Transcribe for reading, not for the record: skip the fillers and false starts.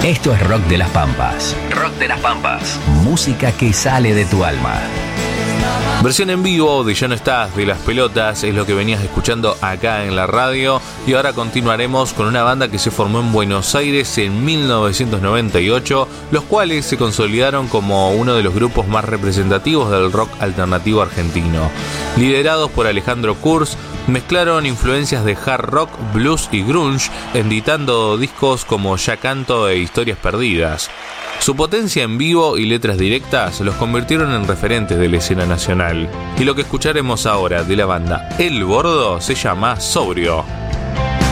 Esto es Rock de las Pampas. Rock de las Pampas. Música que sale de tu alma. Versión en vivo de Ya no estás, de Las Pelotas, es lo que venías escuchando acá en la radio. Y ahora continuaremos con una banda que se formó en Buenos Aires en 1998, los cuales se consolidaron como uno de los grupos más representativos del rock alternativo argentino. Liderados por Alejandro Kurz, mezclaron influencias de hard rock, blues y grunge, editando discos como Ya canto e Historias perdidas. Su potencia en vivo y letras directas los convirtieron en referentes de la escena nacional. Y lo que escucharemos ahora de la banda El Bordo se llama Sobrio.